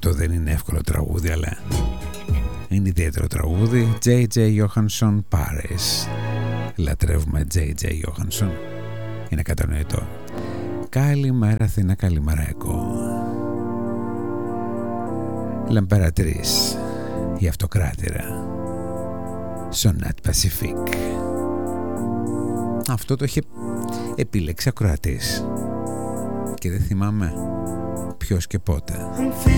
αυτό δεν είναι εύκολο τραγούδι, αλλά είναι ιδιαίτερο τραγούδι. J.J. Johansson, Paris. Λατρεύουμε J.J. Johansson. Είναι κατανοητό. Καλημέρα Αθήνα, καλημέρα εγώ. Λαμπερατρίς, η αυτοκράτηρα. Sonat Pacific. Αυτό το είχε επιλέξει ακροατής και δεν θυμάμαι ποιος και πότε.